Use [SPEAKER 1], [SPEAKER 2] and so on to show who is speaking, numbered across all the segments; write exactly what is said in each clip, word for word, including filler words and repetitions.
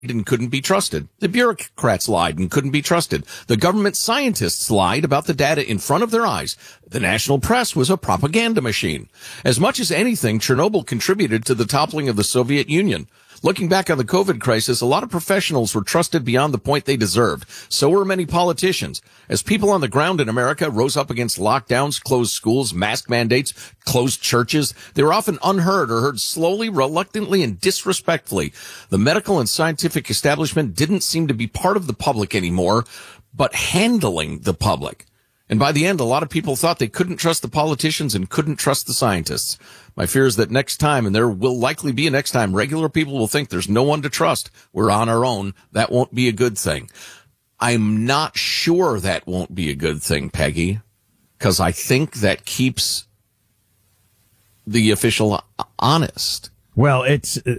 [SPEAKER 1] and couldn't be trusted. The bureaucrats lied and couldn't be trusted. The government scientists lied about the data in front of their eyes. The national press was a propaganda machine. As much as anything, Chernobyl contributed to the toppling of the Soviet Union. Looking back on the COVID crisis, a lot of professionals were trusted beyond the point they deserved. So were many politicians. As people on the ground in America rose up against lockdowns, closed schools, mask mandates, closed churches, they were often unheard or heard slowly, reluctantly, and disrespectfully. The medical and scientific establishment didn't seem to be part of the public anymore, but handling the public. And by the end, a lot of people thought they couldn't trust the politicians and couldn't trust the scientists. My fear is that next time, and there will likely be a next time, regular people will think there's no one to trust. We're on our own. That won't be a good thing. I'm not sure that won't be a good thing, Peggy, because I think that keeps the official honest.
[SPEAKER 2] Well, it's uh,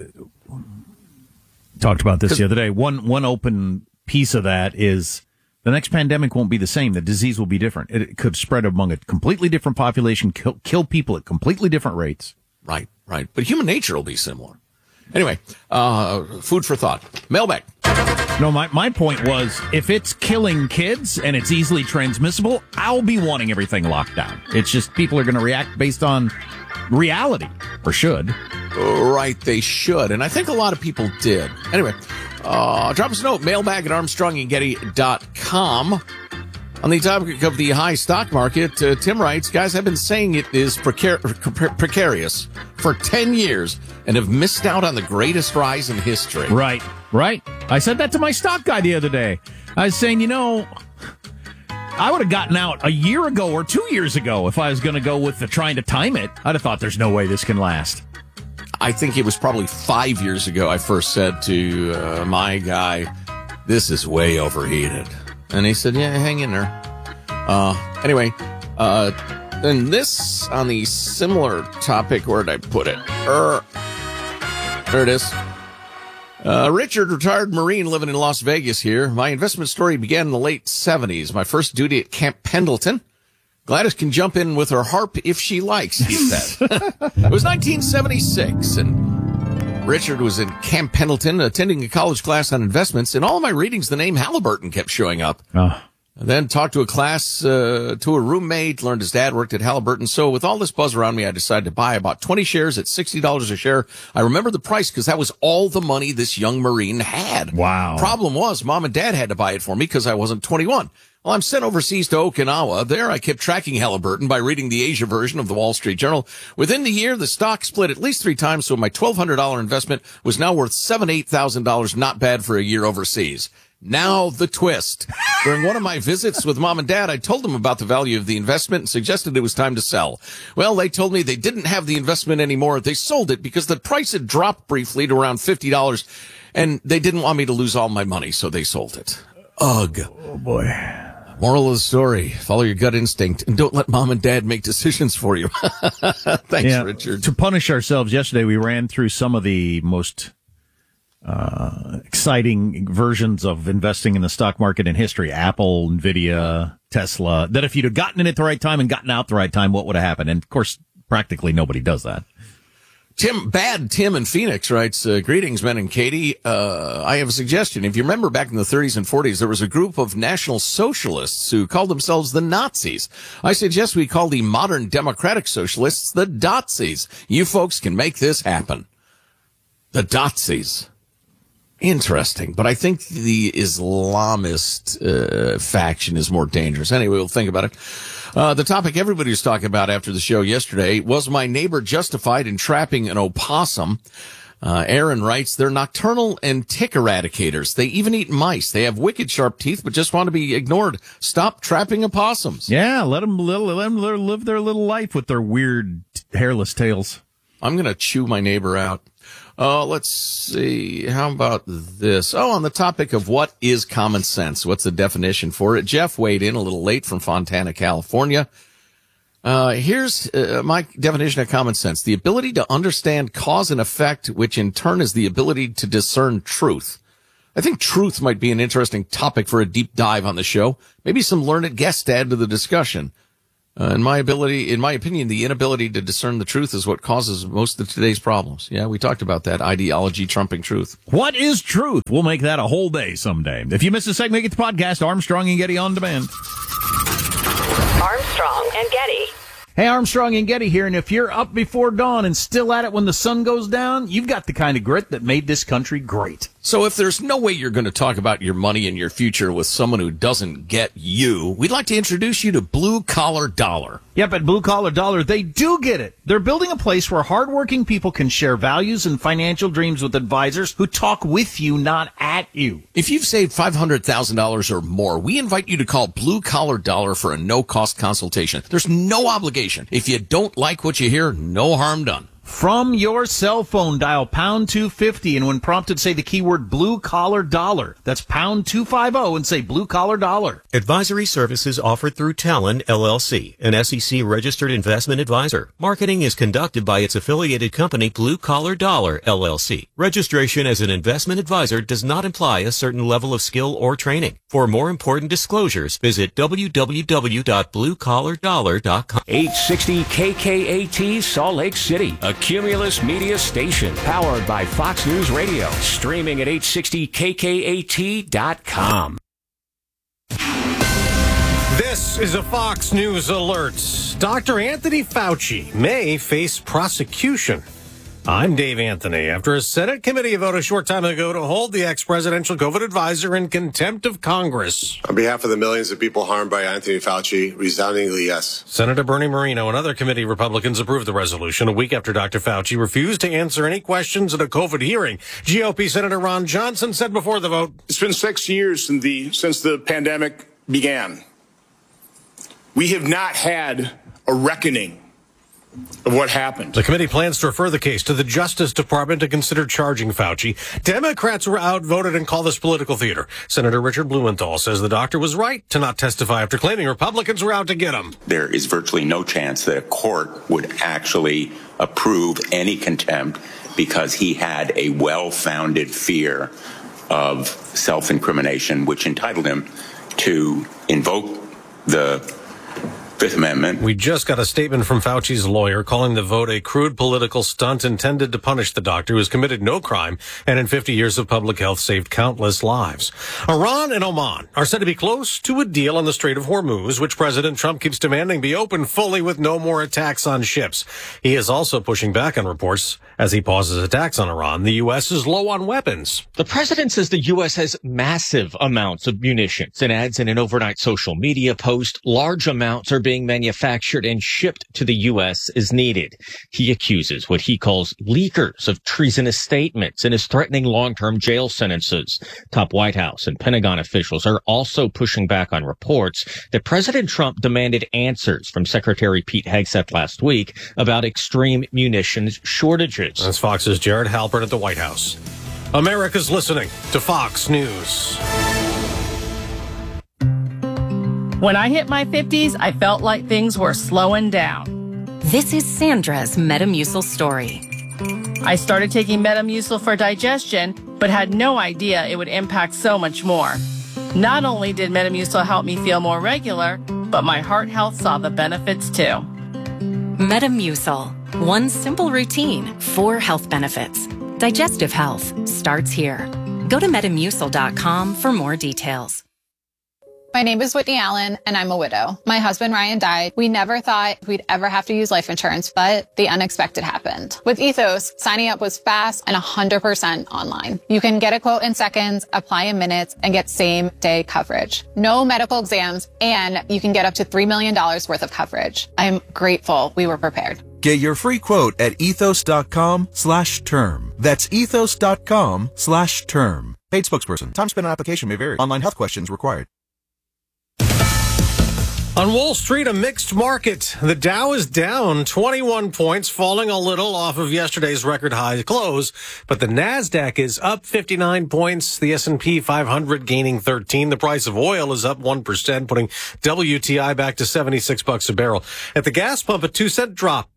[SPEAKER 2] talked about this the other day. One one open piece of that is the next pandemic won't be the same. The disease will be different. It, it could spread among a completely different population, kill, kill people at completely different rates.
[SPEAKER 1] Right, right. But human nature will be similar. Anyway, uh, food for thought. Mailbag.
[SPEAKER 2] No, my, my point was, if it's killing kids and it's easily transmissible, I'll be wanting everything locked down. It's just people are going to react based on reality, or should.
[SPEAKER 1] Right, they should. And I think a lot of people did. Anyway, uh, drop us a note, mailbag at armstrong and getty dot com. On the topic of the high stock market, uh, Tim writes, guys, I've been saying it is precar- precar- precarious for ten years and have missed out on the greatest rise in history.
[SPEAKER 2] Right, right. I said that to my stock guy the other day. I was saying, you know, I would have gotten out a year ago or two years ago if I was going to go with the trying to time it. I'd have thought there's no way this can last.
[SPEAKER 1] I think it was probably five years ago I first said to uh, my guy, this is way overheated. And he said, yeah, hang in there. Uh, anyway, uh, then this on the similar topic, where did I put it? Er, there it is. Uh, Richard, retired Marine living in Las Vegas here. My investment story began in the late seventies. My first duty at Camp Pendleton. Gladys can jump in with her harp if she likes, he said. It was nineteen seventy-six, and Richard was in Camp Pendleton attending a college class on investments. In all of my readings, the name Halliburton kept showing up. Oh. And then talked to a class, uh, to a roommate, learned his dad worked at Halliburton. So with all this buzz around me, I decided to buy about twenty shares at sixty dollars a share. I remember the price because that was all the money this young Marine had.
[SPEAKER 2] Wow.
[SPEAKER 1] Problem was, Mom and Dad had to buy it for me because I wasn't twenty-one. Well, I'm sent overseas to Okinawa. There, I kept tracking Halliburton by reading the Asia version of the Wall Street Journal. Within the year, the stock split at least three times, so my twelve hundred dollars investment was now worth seven thousand, eight thousand dollars. Not bad for a year overseas. Now the twist. During one of my visits with Mom and Dad, I told them about the value of the investment and suggested it was time to sell. Well, they told me they didn't have the investment anymore. They sold it because the price had dropped briefly to around fifty dollars, and they didn't want me to lose all my money, so they sold it. Ugh.
[SPEAKER 2] Oh, boy.
[SPEAKER 1] Moral of the story, follow your gut instinct and don't let Mom and Dad make decisions for you. Thanks, yeah, Richard.
[SPEAKER 2] To punish ourselves, yesterday we ran through some of the most uh exciting versions of investing in the stock market in history. Apple, Nvidia, Tesla, that if you'd have gotten in at the right time and gotten out the right time, what would have happened? And of course, practically nobody does that.
[SPEAKER 1] Tim, bad Tim in Phoenix writes, uh, greetings, Ben and Katie. Uh, I have a suggestion. If you remember back in the thirties and forties, there was a group of National Socialists who called themselves the Nazis. I suggest we call the modern Democratic Socialists the Dotsies. You folks can make this happen. The Dotsies. Interesting, but I think the Islamist uh, faction is more dangerous. Anyway, we'll think about it. Uh, the topic everybody was talking about after the show yesterday was my neighbor justified in trapping an opossum. Uh, Aaron writes, they're nocturnal and tick eradicators. They even eat mice. They have wicked sharp teeth, but just want to be ignored. Stop trapping opossums.
[SPEAKER 2] Yeah, let them, let them live their little life with their weird hairless tails.
[SPEAKER 1] I'm going to chew my neighbor out. Uh, let's see. How about this? Oh, on the topic of what is common sense? What's the definition for it? Jeff weighed in a little late from Fontana, California. Uh, here's uh, my definition of common sense. The ability to understand cause and effect, which in turn is the ability to discern truth. I think truth might be an interesting topic for a deep dive on the show. Maybe some learned guests add to the discussion. Uh, in my ability, in my opinion, the inability to discern the truth is what causes most of today's problems. Yeah, we talked about that, ideology trumping truth.
[SPEAKER 2] What is truth? We'll make that a whole day someday. If you missed a segment, get the podcast, Armstrong and Getty on demand.
[SPEAKER 3] Armstrong and Getty.
[SPEAKER 2] Hey, Armstrong and Getty here, and if you're up before dawn and still at it when the sun goes down, you've got the kind of grit that made this country great.
[SPEAKER 1] So if there's no way you're going to talk about your money and your future with someone who doesn't get you, we'd like to introduce you to Blue Collar Dollar.
[SPEAKER 2] Yep, at Blue Collar Dollar, they do get it. They're building a place where hardworking people can share values and financial dreams with advisors who talk with you, not at you.
[SPEAKER 1] If you've saved five hundred thousand dollars or more, we invite you to call Blue Collar Dollar for a no-cost consultation. There's no obligation. If you don't like what you hear, no harm done.
[SPEAKER 2] From your cell phone, dial pound two fifty, and when prompted, say the keyword Blue Collar Dollar. That's pound two fifty and say Blue Collar Dollar.
[SPEAKER 4] Advisory services offered through Talon, L L C, an S E C-registered investment advisor. Marketing is conducted by its affiliated company, Blue Collar Dollar, L L C. Registration as an investment advisor does not imply a certain level of skill or training. For more important disclosures, visit w w w dot blue collar dollar dot com.
[SPEAKER 5] eight sixty K K A T Salt Lake City, a Cumulus Media station powered by Fox News Radio, streaming at eight sixty K K A T dot com.
[SPEAKER 6] This is a Fox News alert. Doctor Anthony Fauci may face prosecution. I'm Dave Anthony. After a Senate committee vote a short time ago to hold the ex-presidential COVID advisor in contempt of Congress.
[SPEAKER 7] On behalf of the millions of people harmed by Anthony Fauci, resoundingly yes.
[SPEAKER 6] Senator Bernie Moreno and other committee Republicans approved the resolution a week after Doctor Fauci refused to answer any questions at a COVID hearing. G O P Senator Ron Johnson said before the vote,
[SPEAKER 8] "It's been six years since the, since the pandemic began. We have not had a reckoning of what happened."
[SPEAKER 6] The committee plans to refer the case to the Justice Department to consider charging Fauci. Democrats were outvoted and called this political theater. Senator Richard Blumenthal says the doctor was right to not testify after claiming Republicans were out to get him.
[SPEAKER 9] There is virtually no chance that a court would actually approve any contempt because he had a well-founded fear of self-incrimination, which entitled him to invoke the Fifth Amendment.
[SPEAKER 6] We just got a statement from Fauci's lawyer calling the vote a crude political stunt intended to punish the doctor who has committed no crime and in fifty years of public health saved countless lives. Iran and Oman are said to be close to a deal on the Strait of Hormuz, which President Trump keeps demanding be open fully with no more attacks on ships. He is also pushing back on reports as he pauses attacks on Iran. The U S is low on weapons.
[SPEAKER 10] The president says the U S has massive amounts of munitions and adds in an overnight social media post, large amounts are being manufactured and shipped to the U S as needed. He accuses what he calls leakers of treasonous statements and is threatening long-term jail sentences. Top White House and Pentagon officials are also pushing back on reports that President Trump demanded answers from Secretary Pete Hegseth last week about extreme munitions shortages.
[SPEAKER 6] That's Fox's Jared Halpern at the White House. America's listening to Fox News.
[SPEAKER 11] When I hit my fifties, I felt like things were slowing down.
[SPEAKER 12] This is Sandra's Metamucil story.
[SPEAKER 11] I started taking Metamucil for digestion, but had no idea it would impact so much more. Not only did Metamucil help me feel more regular, but my heart health saw the benefits too.
[SPEAKER 12] Metamucil. One simple routine, four health benefits. Digestive health starts here. Go to metamucil dot com for more details.
[SPEAKER 13] My name is Whitney Allen, and I'm a widow. My husband, Ryan, died. We never thought we'd ever have to use life insurance, but the unexpected happened. With Ethos, signing up was fast and one hundred percent online. You can get a quote in seconds, apply in minutes, and get same-day coverage. No medical exams, and you can get up to three million dollars worth of coverage. I'm grateful we were prepared.
[SPEAKER 14] Get your free quote at ethos dot com slash term. That's ethos dot com slash term. Paid spokesperson. Time spent on application may vary. Online health questions required.
[SPEAKER 6] On Wall Street, a mixed market. The Dow is down twenty-one points, falling a little off of yesterday's record high close, but the Nasdaq is up fifty-nine points, the S and P five hundred gaining thirteen. The price of oil is up one percent, putting W T I back to seventy-six bucks a barrel. At the gas pump, a two cent drop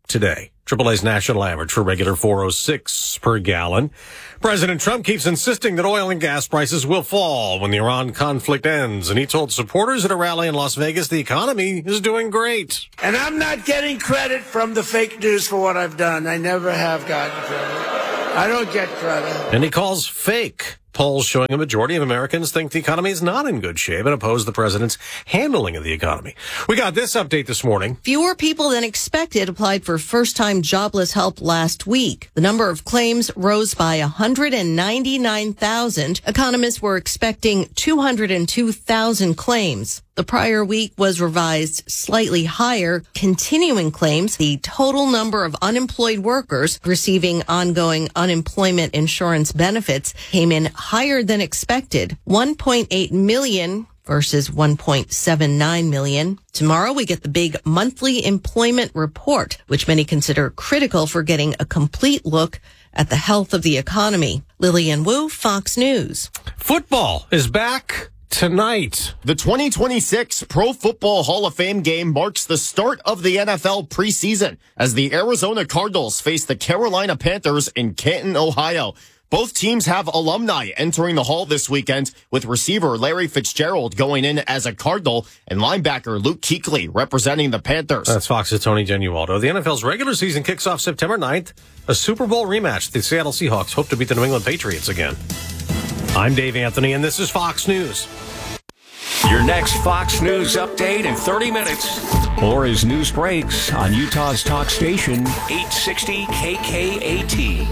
[SPEAKER 6] today. triple A's national average for regular four oh six per gallon. President Trump keeps insisting that oil and gas prices will fall when the Iran conflict ends, and he told supporters at a rally in Las Vegas the economy is doing great.
[SPEAKER 3] And I'm not getting credit from the fake news for what I've done. I never have gotten credit. I don't get credit.
[SPEAKER 6] And he calls fake polls showing a majority of Americans think the economy is not in good shape and oppose the president's handling of the economy. We got this update this morning.
[SPEAKER 15] Fewer people than expected applied for first-time jobless help last week. The number of claims rose by one hundred ninety-nine thousand. Economists were expecting two hundred two thousand claims. The prior week was revised slightly higher. Continuing claims, the total number of unemployed workers receiving ongoing unemployment insurance benefits came in higher than expected, one point eight million versus one point seven nine million. Tomorrow we get the big monthly employment report, which many consider critical for getting a complete look at the health of the economy. Lillian Wu, Fox News.
[SPEAKER 6] Football is back tonight.
[SPEAKER 16] The twenty twenty-six Pro Football Hall of Fame game marks the start of the N F L preseason as the Arizona Cardinals face the Carolina Panthers in Canton, Ohio. Both teams have alumni entering the hall this weekend, with receiver Larry Fitzgerald going in as a Cardinal and linebacker Luke Kuechly representing the Panthers.
[SPEAKER 6] That's Fox's Tony Genualdo. The N F L's regular season kicks off September ninth. A Super Bowl rematch. The Seattle Seahawks hope to beat the New England Patriots again. I'm Dave Anthony, and this is Fox News.
[SPEAKER 5] Your next Fox News update in thirty minutes. Or as news breaks on Utah's talk station, eight sixty K K A T.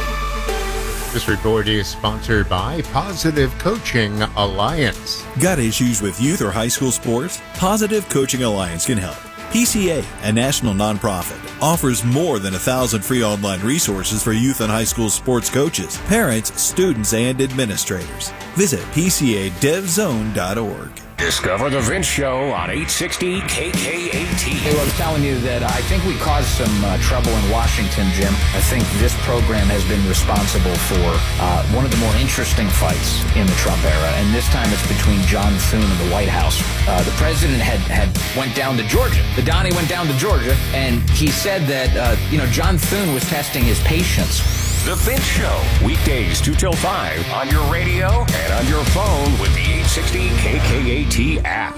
[SPEAKER 17] This report is sponsored by Positive Coaching Alliance.
[SPEAKER 18] Got issues with youth or high school sports? Positive Coaching Alliance can help. P C A, a national nonprofit, offers more than a thousand free online resources for youth and high school sports coaches, parents, students, and administrators. Visit P C A dev zone dot org.
[SPEAKER 5] Discover the Vince Show on eight sixty K K A T.
[SPEAKER 19] Hey, well, I was telling you that I think we caused some uh, trouble in Washington, Jim. I think this program has been responsible for uh, one of the more interesting fights in the Trump era, and this time it's between John Thune and the White House. Uh, the president had, had went down to Georgia. The Donnie went down to Georgia, and he said that, uh, you know, John Thune was testing his patience.
[SPEAKER 5] The Vince Show, weekdays two till five on your radio and on your phone with the eight sixty K K A T app.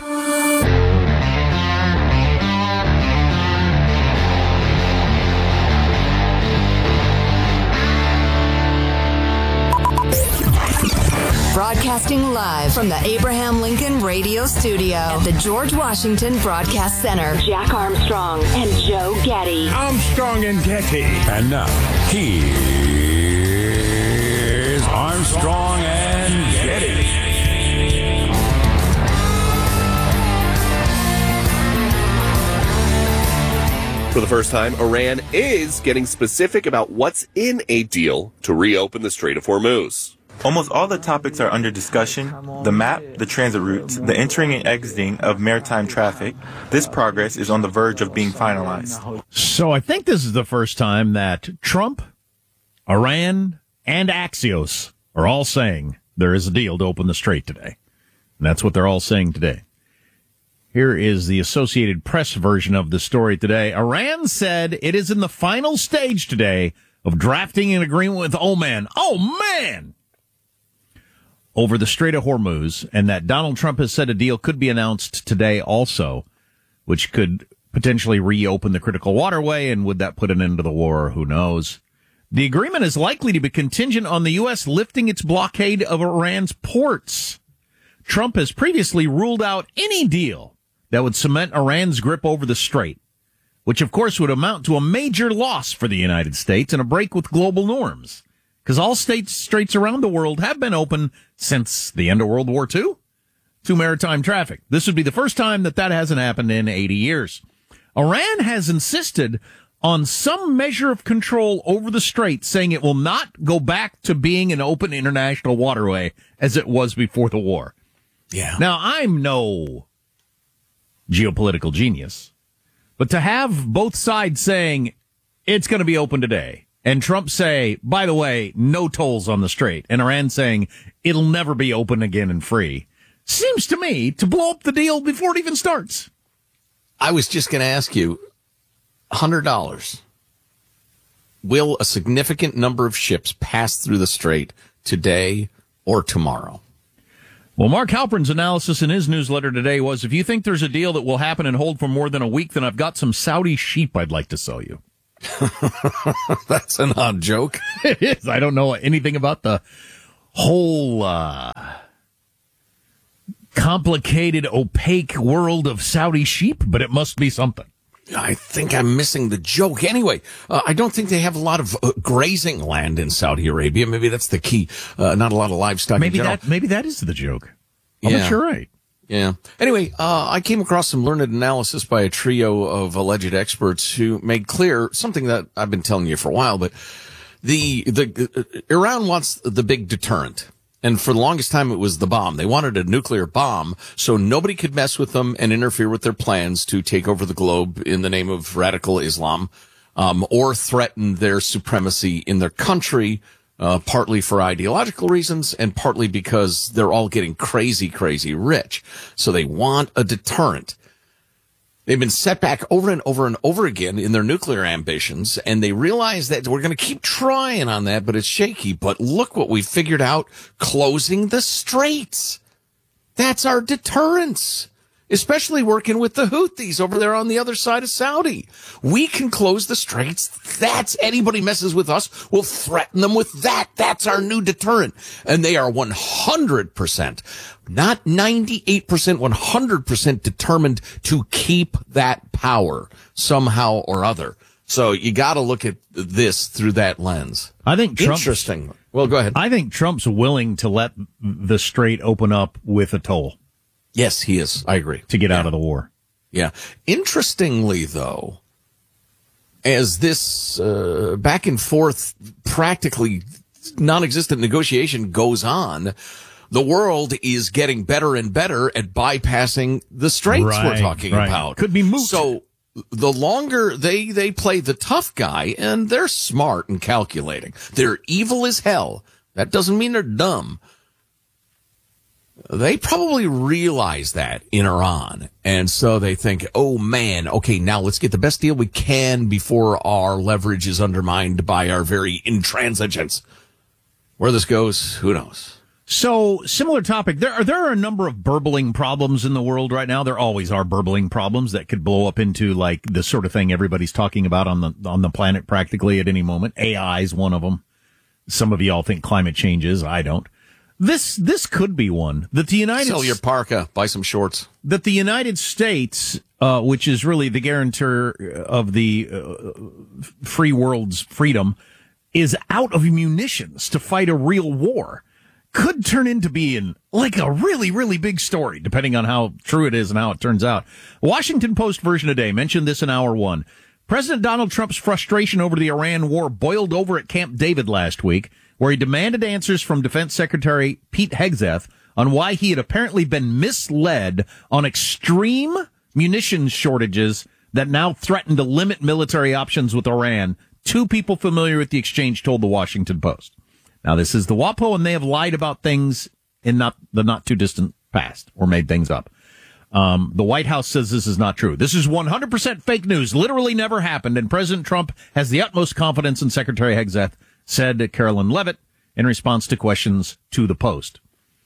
[SPEAKER 20] Broadcasting live from the Abraham Lincoln Radio Studio at the George Washington Broadcast Center. Jack Armstrong and Joe Getty.
[SPEAKER 21] Armstrong and Getty.
[SPEAKER 5] And now, here's Armstrong and Getty.
[SPEAKER 22] For the first time, Iran is getting specific about what's in a deal to reopen the Strait of Hormuz.
[SPEAKER 23] Almost all the topics are under discussion. The map, the transit routes, the entering and exiting of maritime traffic. This progress is on the verge of being finalized.
[SPEAKER 2] So I think this is the first time that Trump, Iran, and Axios are all saying there is a deal to open the strait today. And that's what they're all saying today. Here is the Associated Press version of the story today. Iran said it is in the final stage today of drafting an agreement with Oman. Oh, man! Over the Strait of Hormuz, and that Donald Trump has said a deal could be announced today also, which could potentially reopen the critical waterway, and would that put an end to the war? Who knows? The agreement is likely to be contingent on the U S lifting its blockade of Iran's ports. Trump has previously ruled out any deal that would cement Iran's grip over the strait, which of course would amount to a major loss for the United States and a break with global norms. Because all states, straits around the world have been open since the end of World War Two to maritime traffic. This would be the first time that that hasn't happened in eighty years. Iran has insisted on some measure of control over the strait, saying it will not go back to being an open international waterway as it was before the war.
[SPEAKER 1] Yeah.
[SPEAKER 2] Now, I'm no geopolitical genius, but to have both sides saying it's going to be open today, and Trump say, by the way, no tolls on the strait, and Iran saying it'll never be open again and free, seems to me to blow up the deal before it even starts.
[SPEAKER 1] I was just going to ask you, hundred dollars. Will a significant number of ships pass through the strait today or tomorrow?
[SPEAKER 2] Well, Mark Halpern's analysis in his newsletter today was, if you think there's a deal that will happen and hold for more than a week, then I've got some Saudi sheep I'd like to sell you.
[SPEAKER 1] That's an odd joke.
[SPEAKER 2] It is. I don't know anything about the whole uh, complicated, opaque world of Saudi sheep, but it must be something.
[SPEAKER 1] I think I'm missing the joke. Anyway, uh, I don't think they have a lot of uh, grazing land in Saudi Arabia. Maybe that's the key. Uh, not a lot of livestock.
[SPEAKER 2] Maybe
[SPEAKER 1] in
[SPEAKER 2] that maybe that is the joke. I
[SPEAKER 1] Yeah.
[SPEAKER 2] bet you're right.
[SPEAKER 1] Yeah. Anyway, uh, I came across some learned analysis by a trio of alleged experts who made clear something that I've been telling you for a while, but the the uh, Iran wants the big deterrent. And for the longest time, it was the bomb. They wanted a nuclear bomb so nobody could mess with them and interfere with their plans to take over the globe in the name of radical Islam, um, or threaten their supremacy in their country, uh, partly for ideological reasons and partly because they're all getting crazy, crazy rich. So they want a deterrent. They've been set back over and over and over again in their nuclear ambitions, and they realize that we're going to keep trying on that, but it's shaky. But look what we figured out, closing the straits. That's our deterrence, especially working with the Houthis over there on the other side of Saudi. We can close the straits. That's anybody messes with us, we'll threaten them with that. That's our new deterrent. And they are one hundred percent, not ninety-eight percent, one hundred percent determined to keep that power somehow or other. So you got to look at this through that lens.
[SPEAKER 2] I think Trump's,
[SPEAKER 1] interesting. Well, go ahead.
[SPEAKER 2] I think Trump's willing to let the strait open up with a toll.
[SPEAKER 1] Yes, he is. I agree.
[SPEAKER 2] To get yeah. out of the war.
[SPEAKER 1] Yeah. Interestingly, though, as this uh, back and forth, practically non-existent negotiation goes on, the world is getting better and better at bypassing the straits
[SPEAKER 2] right,
[SPEAKER 1] we're talking
[SPEAKER 2] right.
[SPEAKER 1] about.
[SPEAKER 2] Could be moot.
[SPEAKER 1] So the longer they, they play the tough guy, and they're smart and calculating. They're evil as hell. That doesn't mean they're dumb. They probably realize that in Iran. And so they think, oh man, okay, now let's get the best deal we can before our leverage is undermined by our very intransigence. Where this goes, who knows?
[SPEAKER 2] So, similar topic. There are, there are a number of burbling problems in the world right now. There always are burbling problems that could blow up into like the sort of thing everybody's talking about on the, on the planet practically at any moment. A I is one of them. Some of y'all think climate change is. I don't. This this could be one that the United
[SPEAKER 1] Sell your parka, buy some shorts.
[SPEAKER 2] That the United States, uh, which is really the guarantor of the uh, free world's freedom, is out of munitions to fight a real war, could turn into being like a really, really big story, depending on how true it is and how it turns out. Washington Post version today mentioned this in hour one. President Donald Trump's frustration over the Iran war boiled over at Camp David last week, where he demanded answers from Defense Secretary Pete Hegseth on why he had apparently been misled on extreme munitions shortages that now threaten to limit military options with Iran. Two people familiar with the exchange told the Washington Post. Now, this is the WAPO, and they have lied about things in not the not-too-distant past, or made things up. Um, the White House says this is not true. This is one hundred percent fake news, literally never happened, and President Trump has the utmost confidence in Secretary Hegseth, said Carolyn Levitt in response to questions to the Post.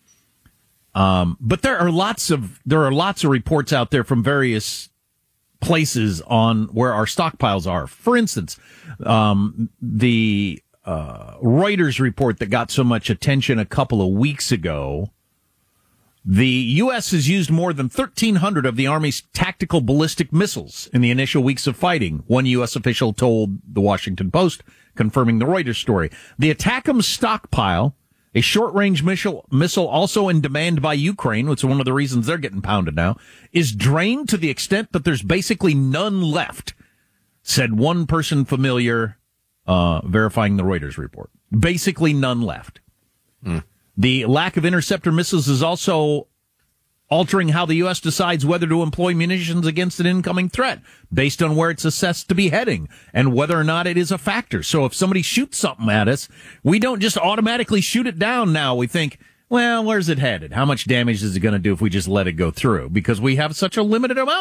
[SPEAKER 2] Um, but there are lots of there are lots of reports out there from various places on where our stockpiles are. For instance, um, the uh, Reuters report that got so much attention a couple of weeks ago. The U S has used more than thirteen hundred of the Army's tactical ballistic missiles in the initial weeks of fighting, one U S official told the Washington Post, confirming the Reuters story. The ATACMS stockpile, a short-range missile, missile also in demand by Ukraine, which is one of the reasons they're getting pounded now, is drained to the extent that there's basically none left, said one person familiar, uh, verifying the Reuters report. Basically none left. Hmm. The lack of interceptor missiles is also altering how the U S decides whether to employ munitions against an incoming threat based on where it's assessed to be heading and whether or not it is a factor. So if somebody shoots something at us, we don't just automatically shoot it down now. We think, well, where's it headed? How much damage is it going to do if we just let it go through? Because we have such a limited amount.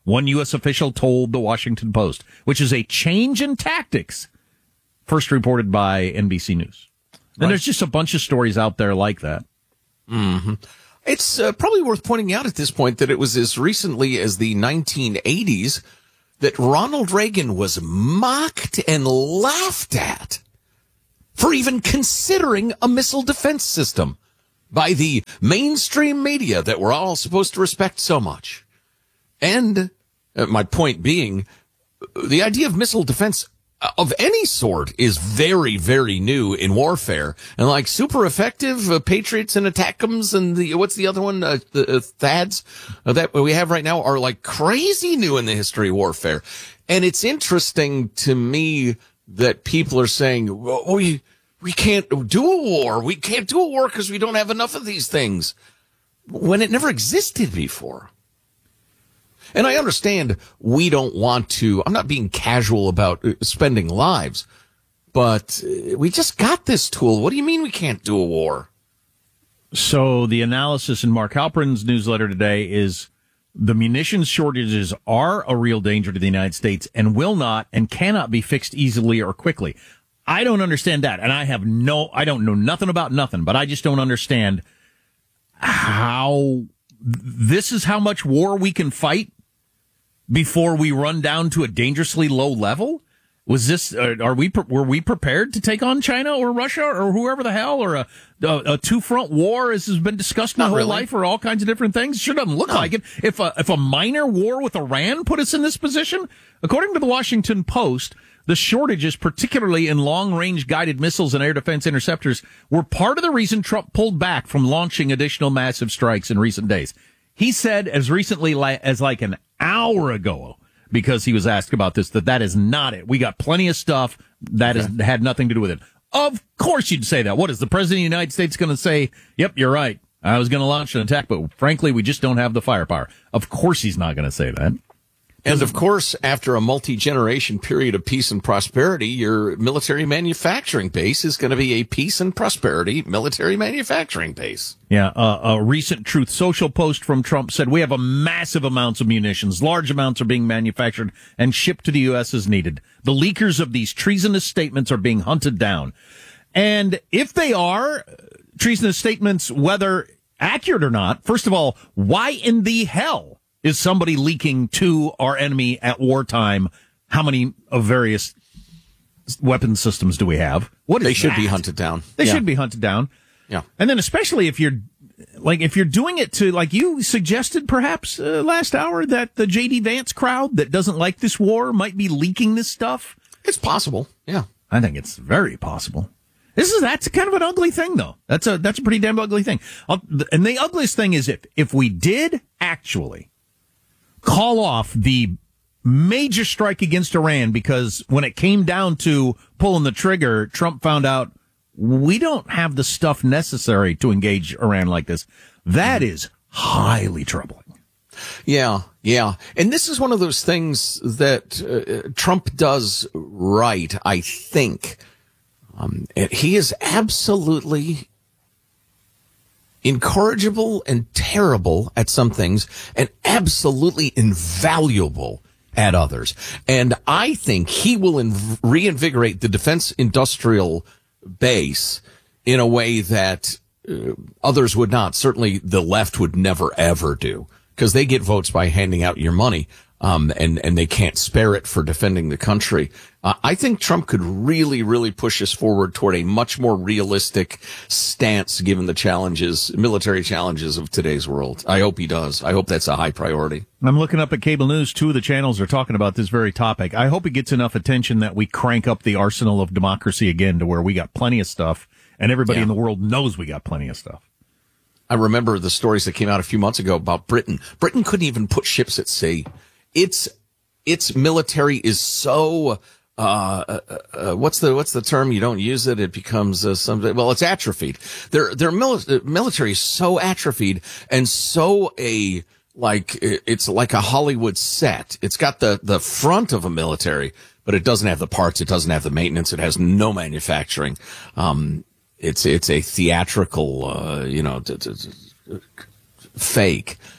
[SPEAKER 2] One U S official told the Washington Post, which is a change in tactics, first reported by N B C News. And
[SPEAKER 1] Right.
[SPEAKER 2] there's just a bunch of stories out there like that.
[SPEAKER 1] Mm-hmm. It's uh, probably worth pointing out at this point that it was as recently as the nineteen eighties that Ronald Reagan was mocked and laughed at for even considering a missile defense system by the mainstream media that we're all supposed to respect so much. And uh, my point being, the idea of missile defense of any sort is very, very new in warfare, and like super effective. Uh, Patriots and Attackums and the what's the other one? Uh, the uh, THAADs uh, that we have right now are like crazy new in the history of warfare. And it's interesting to me that people are saying, well, we we can't do a war. We can't do a war because we don't have enough of these things, when it never existed before. And I understand we don't want to, I'm not being casual about spending lives, but we just got this tool. What do you mean we can't do a war?
[SPEAKER 2] So the analysis in Mark Halperin's newsletter today is the munitions shortages are a real danger to the United States and will not and cannot be fixed easily or quickly. I don't understand that. And I have no, I don't know nothing about nothing, but I just don't understand how this is how much war we can fight before we run down to a dangerously low level. Was this, uh, are we, were we prepared to take on China or Russia or whoever the hell, or a, a, a two front war as has been discussed my
[SPEAKER 1] Not
[SPEAKER 2] whole
[SPEAKER 1] really.
[SPEAKER 2] life, or all kinds of different things? Sure doesn't look
[SPEAKER 1] No.
[SPEAKER 2] like it. If a, if a minor war with Iran put us in this position, according to the Washington Post, the shortages, particularly in long-range guided missiles and air defense interceptors, were part of the reason Trump pulled back from launching additional massive strikes in recent days. He said as recently li- as like an hour ago, because he was asked about this, that that is not it. We got plenty of stuff that
[SPEAKER 1] Okay.
[SPEAKER 2] is, had nothing to do with it. Of course you'd say that. What is the President of the United States going to say? Yep, you're right. I was going to launch an attack, but frankly, we just don't have the firepower. Of course he's not going to say that.
[SPEAKER 1] And of course, after a multi-generation period of peace and prosperity, your military manufacturing base is going to be a peace and prosperity military manufacturing base.
[SPEAKER 2] Yeah, uh, a recent Truth Social post from Trump said, we have a massive amounts of munitions. Large amounts are being manufactured and shipped to the U S as needed. The leakers of these treasonous statements are being hunted down. And if they are treasonous statements, whether accurate or not, first of all, why in the hell is somebody leaking to our enemy at wartime? How many of various weapon systems do we have? What is
[SPEAKER 1] They should
[SPEAKER 2] that?
[SPEAKER 1] be hunted down.
[SPEAKER 2] They
[SPEAKER 1] Yeah.
[SPEAKER 2] should be hunted down.
[SPEAKER 1] Yeah.
[SPEAKER 2] And then especially if you're, like, if you're doing it to, like you suggested perhaps uh, last hour, that the J D Vance crowd that doesn't like this war might be leaking this stuff.
[SPEAKER 1] It's possible. Yeah.
[SPEAKER 2] I think it's very possible. This is, that's kind of an ugly thing, though. That's a, that's a pretty damn ugly thing. I'll, and the ugliest thing is if, if we did actually call off the major strike against Iran, because when it came down to pulling the trigger, Trump found out we don't have the stuff necessary to engage Iran like this. That is highly troubling.
[SPEAKER 1] Yeah, yeah. And this is one of those things that uh, Trump does right, I think. Um, and he is absolutely incorrigible and terrible at some things and absolutely invaluable at others. And I think he will inv- reinvigorate the defense industrial base in a way that uh, others would not. Certainly the left would never, ever do, because they get votes by handing out your money. Um, and, and they can't spare it for defending the country. Uh, I think Trump could really, really push us forward toward a much more realistic stance given the challenges, military challenges of today's world. I hope he does. I hope that's a high priority.
[SPEAKER 2] I'm looking up at cable news. Two of the channels are talking about this very topic. I hope it gets enough attention that we crank up the arsenal of democracy again to where we got plenty of stuff and everybody
[SPEAKER 1] Yeah.
[SPEAKER 2] in the world knows we got plenty of stuff.
[SPEAKER 1] I remember the stories that came out a few months ago about Britain. Britain couldn't even put ships at sea. Its its military is so uh, uh, uh what's the what's the term? You don't use it, it becomes uh, something. Well, it's atrophied. Their their mili- military is so atrophied and so a like it's like a Hollywood set. It's got the the front of a military, but it doesn't have the parts. It doesn't have the maintenance. It has no manufacturing. Um, it's it's a theatrical, uh, you know, t- t- t- fake.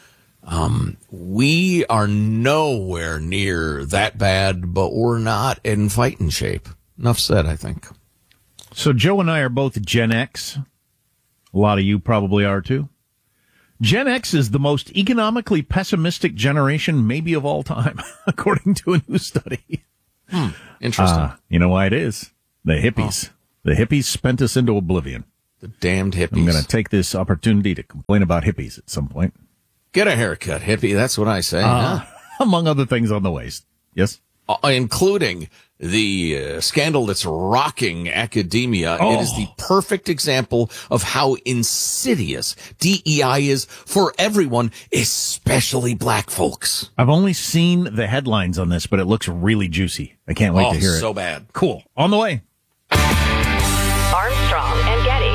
[SPEAKER 1] Um, we are nowhere near that bad, but we're not in fighting shape. Enough said, I think.
[SPEAKER 2] So Joe and I are both Gen X. A lot of you probably are too. Gen X is the most economically pessimistic generation maybe of all time, according to a new study.
[SPEAKER 1] Hmm. Interesting.
[SPEAKER 2] Uh, you know why it is? The hippies. Oh. The hippies spent us into oblivion.
[SPEAKER 1] The damned hippies.
[SPEAKER 2] I'm going to take this opportunity to complain about hippies at some point.
[SPEAKER 1] Get a haircut, hippie. That's what I say.
[SPEAKER 2] Uh,
[SPEAKER 1] huh?
[SPEAKER 2] Among other things on the waist. Yes?
[SPEAKER 1] Uh, including the uh, scandal that's rocking academia.
[SPEAKER 2] Oh.
[SPEAKER 1] It is the perfect example of how insidious D E I is for everyone, especially black folks.
[SPEAKER 2] I've only seen the headlines on this, but it looks really juicy. I can't wait
[SPEAKER 1] oh,
[SPEAKER 2] to hear it.
[SPEAKER 1] so bad.
[SPEAKER 2] Cool. On the way.
[SPEAKER 20] Armstrong and Getty.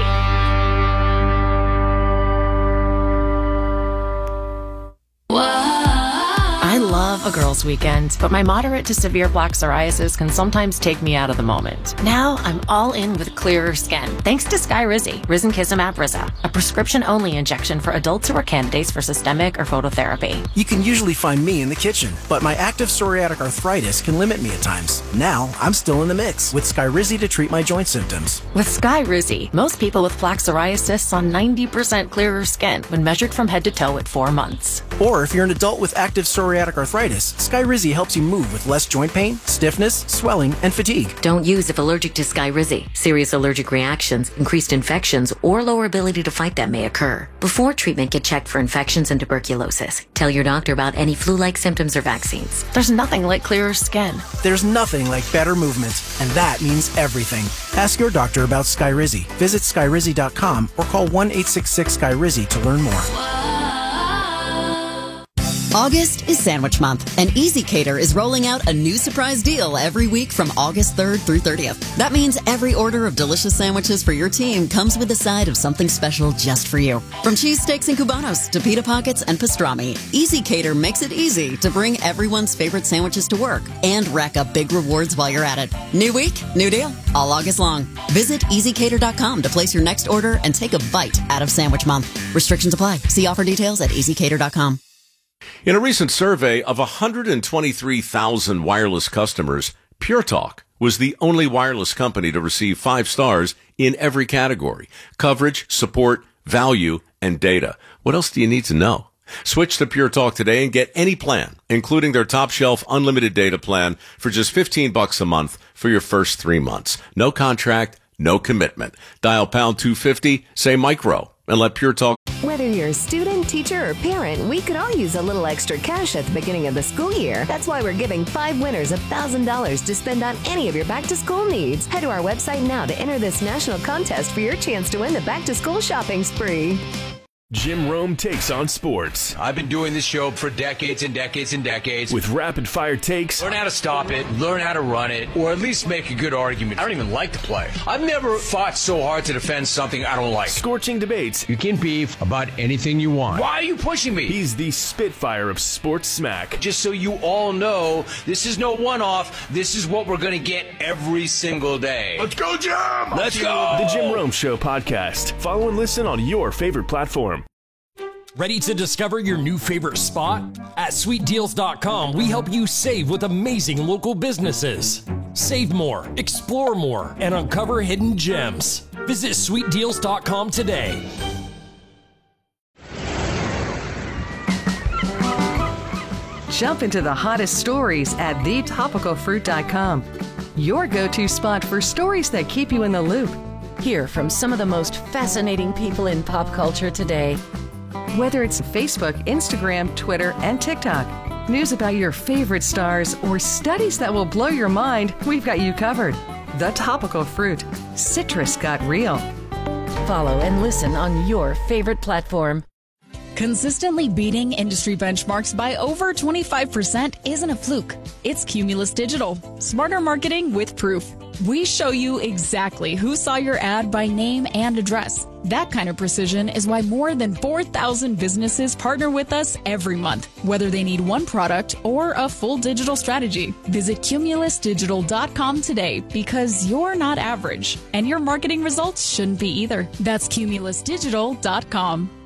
[SPEAKER 4] I love a girls' weekend, but my moderate to severe plaque psoriasis can sometimes take me out of the moment. Now I'm all in with clearer skin, thanks to Skyrizi, Risankizumab Riza, a prescription-only injection for adults who are candidates for systemic or phototherapy.
[SPEAKER 7] You can usually find me in the kitchen, but my active psoriatic arthritis can limit me at times. Now I'm still in the mix with Skyrizi to treat my joint symptoms.
[SPEAKER 4] With Skyrizi, most people with plaque psoriasis saw ninety percent clearer skin when measured from head to toe at four months.
[SPEAKER 7] Or if you're an adult with active psoriatic arthritis, Skyrizi helps you move with less joint pain, stiffness, swelling, and fatigue.
[SPEAKER 21] Don't use if allergic to Skyrizi. Serious allergic reactions, increased infections, or lower ability to fight them may occur. Before treatment, get checked for infections and tuberculosis. Tell your doctor about any flu-like symptoms or vaccines.
[SPEAKER 4] There's nothing like clearer skin.
[SPEAKER 7] There's nothing like better movement, and that means everything. Ask your doctor about Skyrizi. Visit Skyrizi dot com or call one eight six six Skyrizi to learn more.
[SPEAKER 24] August is Sandwich Month, and Easy Cater is rolling out a new surprise deal every week from August third through thirtieth. That means every order of delicious sandwiches for your team comes with a side of something special just for you. From cheesesteaks and cubanos to pita pockets and pastrami, Easy Cater makes it easy to bring everyone's favorite sandwiches to work and rack up big rewards while you're at it. New week, new deal, all August long. Visit easy cater dot com to place your next order and take a bite out of Sandwich Month. Restrictions apply. See offer details at easy cater dot com.
[SPEAKER 22] In a recent survey of one hundred twenty-three thousand wireless customers, Pure Talk was the only wireless company to receive five stars in every category: coverage, support, value, and data. What else do you need to know? Switch to Pure Talk today and get any plan, including their top shelf unlimited data plan for just fifteen bucks a month for your first three months. No contract, no commitment. Dial pound two fifty, say micro, and let Pure Talk.
[SPEAKER 20] Whether you're a student, teacher, or parent, we could all use a little extra cash at the beginning of the school year. That's why we're giving five winners one thousand dollars to spend on any of your back-to-school needs. Head to our website now to enter this national contest for your chance to win the back-to-school shopping spree.
[SPEAKER 25] Jim Rome takes on sports.
[SPEAKER 26] I've been doing this show for decades and decades and decades.
[SPEAKER 25] With rapid-fire takes.
[SPEAKER 26] Learn how to stop it, learn how to run it, or at least make a good argument. I don't even like the play. I've never fought so hard to defend something I don't like.
[SPEAKER 25] Scorching debates.
[SPEAKER 26] You can beef about anything you want. Why are you pushing me?
[SPEAKER 25] He's the Spitfire of sports smack.
[SPEAKER 26] Just so you all know, this is no one-off. This is what we're going to get every single day. Let's go, Jim! Let's go!
[SPEAKER 25] The Jim Rome Show podcast. Follow and listen on your favorite platform.
[SPEAKER 27] Ready to discover your new favorite spot? At sweet deals dot com, we help you save with amazing local businesses. Save more, explore more, and uncover hidden gems. Visit sweet deals dot com today.
[SPEAKER 28] Jump into the hottest stories at the topical fruit dot com. Your go-to spot for stories that keep you in the loop.
[SPEAKER 4] Hear from some of the most fascinating people in pop culture today.
[SPEAKER 28] Whether it's Facebook, Instagram, Twitter, and TikTok, news about your favorite stars, or studies that will blow your mind, we've got you covered. The Topical Fruit. Citrus got real.
[SPEAKER 4] Follow and listen on your favorite platform.
[SPEAKER 29] Consistently beating industry benchmarks by over twenty-five percent isn't a fluke. It's Cumulus Digital. Smarter marketing with proof. We show you exactly who saw your ad by name and address. That kind of precision is why more than four thousand businesses partner with us every month, whether they need one product or a full digital strategy. Visit cumulus digital dot com today, because you're not average, and your marketing results shouldn't be either. That's cumulus digital dot com.